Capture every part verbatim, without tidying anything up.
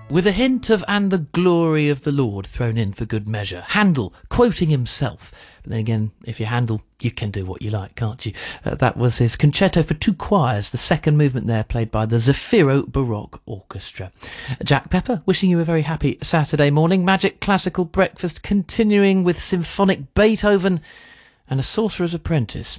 with a hint of "and the glory of the Lord" thrown in for good measure. Handel quoting himself. But then again, if you're Handel, you can do what you like, can't you? Uh, that was his concerto for two choirs, the second movement there played by the Zafiro Baroque Orchestra. Jack Pepper wishing you a very happy Saturday morning. Magic Classical Breakfast continuing with symphonic Beethoven and A Sorcerer's Apprentice.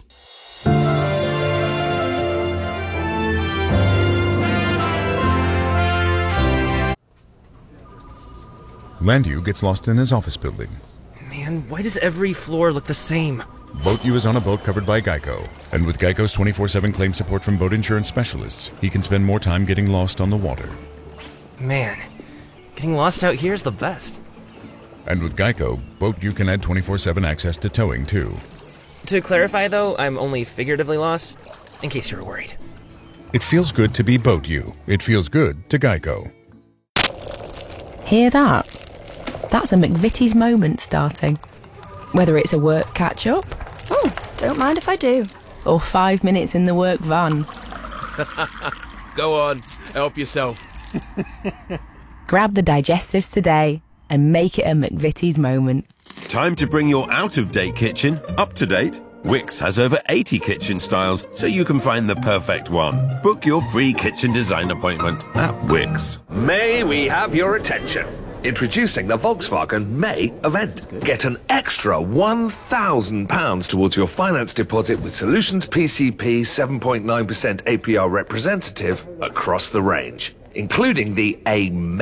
Landew gets lost in his office building. Man, why does every floor look the same? BoatU is on a boat covered by Geico, and with Geico's twenty-four seven claim support from boat insurance specialists, he can spend more time getting lost on the water. Man, getting lost out here is the best. And with Geico, BoatU can add twenty-four seven access to towing, too. To clarify, though, I'm only figuratively lost, in case you were worried. It feels good to be BoatU. It feels good to Geico. Hear that? That's a McVitie's moment starting. Whether it's a work catch-up... Oh, don't mind if I do. Or five minutes in the work van. Go on, help yourself. Grab the digestives today and make it a McVitie's moment. Time to bring your out-of-date kitchen up to date. Wickes has over eighty kitchen styles, so you can find the perfect one. Book your free kitchen design appointment at Wickes. May we have your attention? Introducing the Volkswagen May event. Get an extra one thousand pounds towards your finance deposit with Solutions P C P seven point nine percent A P R representative across the range, including the A